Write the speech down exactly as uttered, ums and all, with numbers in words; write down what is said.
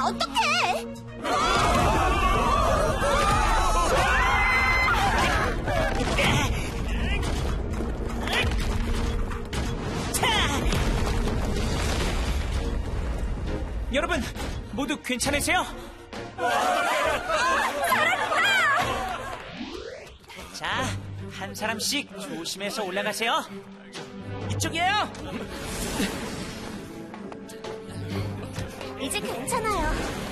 어떡해! 여러분, 모두 괜찮으세요? 자, 한 사람씩 조심해서 올라가세요. 이쪽이에요. 이제 괜찮아요.